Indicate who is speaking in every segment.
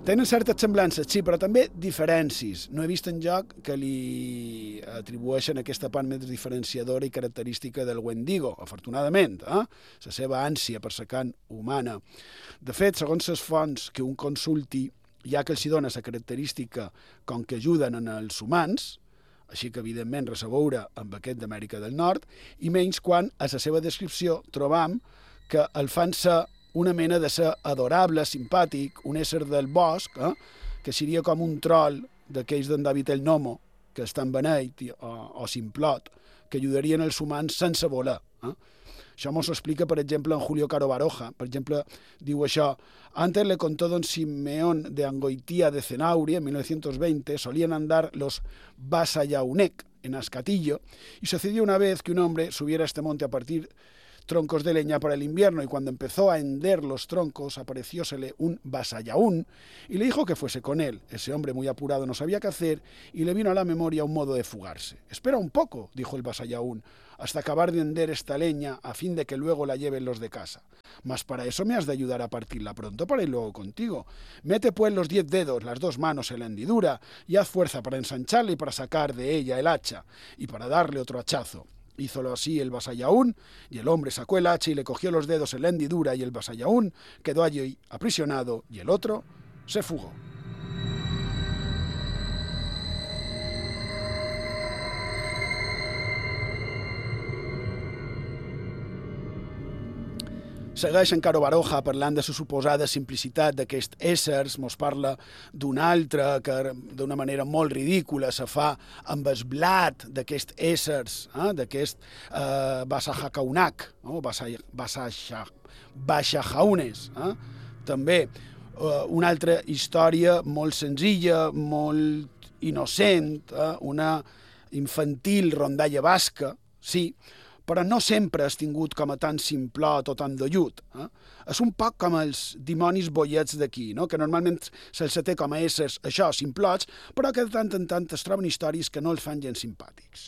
Speaker 1: Tenen certes semblances, sí, però també diferències. No he vist enlloc que li atribueixen aquesta part més diferenciadora i característica del Wendigo, afortunadament, la seva ànsia per la carn humana. De fet, segons les fonts que un consulti, ja que els dona la característica com que ajuden en els humans, així que evidentment res a veure amb aquest d'Amèrica del Nord, i menys quan a la seva descripció trobam que el fan ser una mena de ser adorable, simpàtic, un ésser del bosc, que seria com un troll d'aquells d'en David el Nomo, que estan beneit o simplot, que ajudarien els humans sense voler. Això mos ho explica, per exemple, en Julio Caro Baroja. Per exemple, diu això: antes le contó don Simeón de Angoitía de Cenauri, en 1920, solían andar los Basayaunec en Ascatillo, y sucedió una vez que un hombre subiera a este monte a partir troncos de leña para el invierno, y cuando empezó a hender los troncos apareciósele un Basayaún y le dijo que fuese con él. Ese hombre, muy apurado, no sabía qué hacer y le vino a la memoria un modo de fugarse. Espera un poco, dijo el Basayaún, hasta acabar de hender esta leña a fin de que luego la lleven los de casa. Mas para eso me has de ayudar a partirla pronto para ir luego contigo. Mete pues los 10 dedos, las 2 manos en la hendidura y haz fuerza para ensancharla y para sacar de ella el hacha y para darle otro hachazo. Hízolo así el Basayaún, y el hombre sacó el hacha y le cogió los dedos en la hendidura, y el Basayaún quedó allí aprisionado, y el otro se fugó. Segueix en Caro Baroja parlant de la suposada simplicitat d'aquests éssers, mos parla d'un altre que d'una manera molt ridícula se fa amb el blat d'aquests éssers, d'aquest Basajacaunac, Basajaunes. També una altra història molt senzilla, molt innocent, una infantil rondalla basca, sí, però no sempre has tingut com a tan simplot o tan dollut. És un poc com els dimonis boiets d'aquí, que normalment se'ls té com a éssers, això, simplots, però que de tant en tant es troben històries que no els fan gens simpàtics.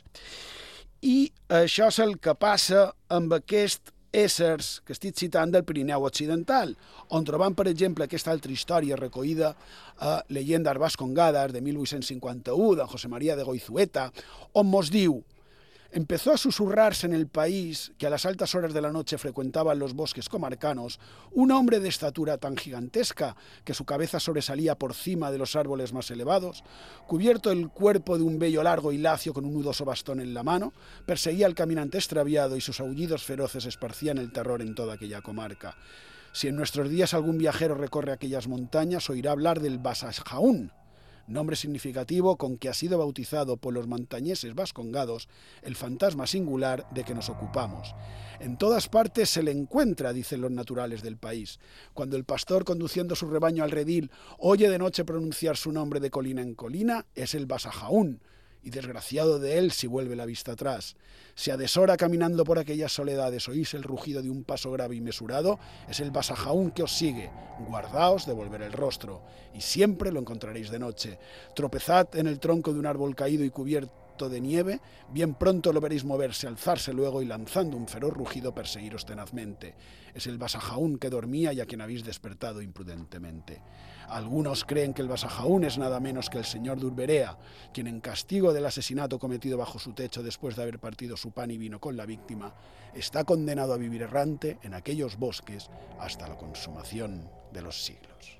Speaker 1: I això és el que passa amb aquests éssers que estic citant del Pirineu Occidental, on trobam, per exemple, aquesta altra història recollida a Leyendas Vascongadas de 1851, de José María de Goizueta, on mos diu: empezó a susurrarse en el país que a las altas horas de la noche frecuentaban los bosques comarcanos un hombre de estatura tan gigantesca que su cabeza sobresalía por cima de los árboles más elevados, cubierto el cuerpo de un vello largo y lacio con un nudoso bastón en la mano, perseguía al caminante extraviado y sus aullidos feroces esparcían el terror en toda aquella comarca. Si en nuestros días algún viajero recorre aquellas montañas, oirá hablar del Basajaún, nombre significativo con que ha sido bautizado por los montañeses vascongados el fantasma singular de que nos ocupamos. En todas partes se le encuentra, dicen los naturales del país. Cuando el pastor, conduciendo su rebaño al redil, oye de noche pronunciar su nombre de colina en colina, es el Basajaún, y desgraciado de él si vuelve la vista atrás. Si a deshora caminando por aquellas soledades oís el rugido de un paso grave y mesurado, es el Basajaún que os sigue. Guardaos de volver el rostro, y siempre lo encontraréis de noche. Tropezad en el tronco de un árbol caído y cubierto de nieve, bien pronto lo veréis moverse, alzarse luego y lanzando un feroz rugido perseguiros tenazmente. Es el Basajaún que dormía y a quien habéis despertado imprudentemente. Algunos creen que el Basajaún es nada menos que el señor de Urberea, quien en castigo del asesinato cometido bajo su techo después de haber partido su pan y vino con la víctima, está condenado a vivir errante en aquellos bosques hasta la consumación de los siglos.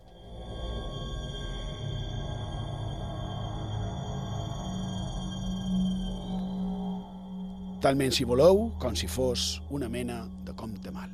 Speaker 1: Talment si voleu, com si fos una mena de compte mal.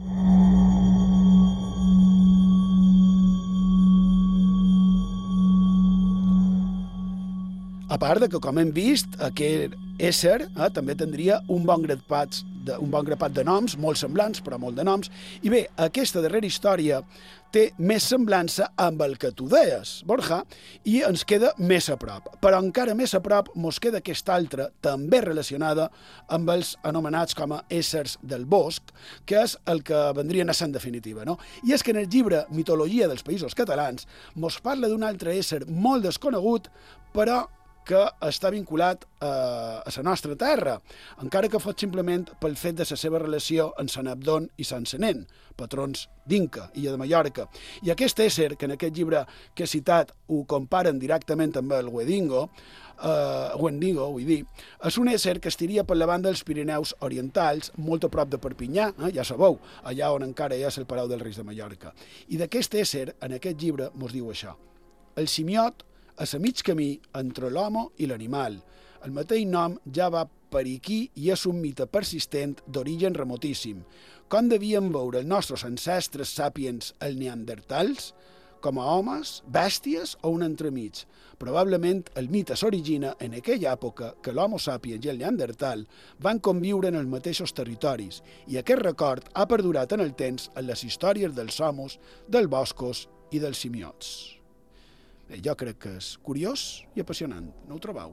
Speaker 1: A part de que, com hem vist, aquest ésser també tindria un bon grapat de noms, molt semblants, però molt de noms. I bé, aquesta darrera història té més semblança amb el que tu deies, Borja, i ens queda més a prop. Però encara més a prop mos queda aquesta altra, també relacionada amb els anomenats com a éssers del bosc, que és el que vendrien a ser en definitiva, no? I és que en el llibre Mitologia dels Països Catalans mos parla d'un altre ésser molt desconegut, però que està vinculat a la nostra terra, encara que fos simplement pel fet de la seva relació amb Sant Abdon i Sant Senent, patrons d'Inca i de Mallorca. I aquest ésser, que en aquest llibre que he citat ho comparen directament amb el Wendigo, vull dir, és un ésser que estiria per la banda dels Pirineus orientals, molt a prop de Perpinyà, ja sabeu, allà on encara hi ha el Palau dels Reis de Mallorca. I d'aquest ésser, en aquest llibre, mos diu això. El simiot és a mig camí entre l'home i l'animal. El mateix nom ja va per aquí i és un mite persistent d'origen remotíssim. Com devien veure els nostres ancestres sàpiens els neandertals? Com a homes, bèsties o un entremig? Probablement el mite s'origina en aquella època que l'homo sapiens i el neandertal van conviure en els mateixos territoris i aquest record ha perdurat en el temps en les històries dels homos, dels boscos i dels simiots. Jo crec que és curiós i apassionant, no ho trobeu?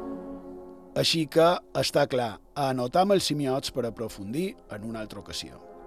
Speaker 1: Així que està clar, anotam els simiots per aprofundir en una altra ocasió.